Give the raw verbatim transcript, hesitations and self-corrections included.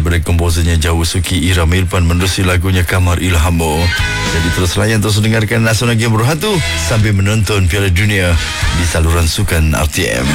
daripada komposernya Jawusuki Irama Irfan menerusi lagunya Kamar Ilhamo. Jadi terus layan, terus dengarkan Nasional Game Berhantu sambil menonton Piala Dunia di saluran sukan R T M.